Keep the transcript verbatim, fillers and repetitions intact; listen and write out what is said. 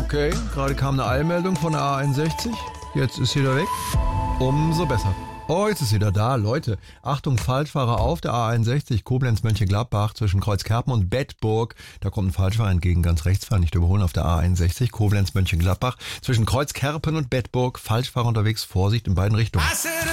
Okay, gerade kam eine Eilmeldung von der A einundsechzig. Jetzt ist sie wieder weg. Umso besser. Oh, jetzt ist sie wieder da, Leute. Achtung, Falschfahrer auf der A einundsechzig, Koblenz-Mönchengladbach zwischen Kreuzkerpen und Bedburg. Da kommt ein Falschfahrer entgegen, ganz rechts fahren, nicht überholen auf der A einundsechzig, Koblenz-Mönchengladbach zwischen Kreuzkerpen und Bedburg. Falschfahrer unterwegs, Vorsicht in beiden Richtungen.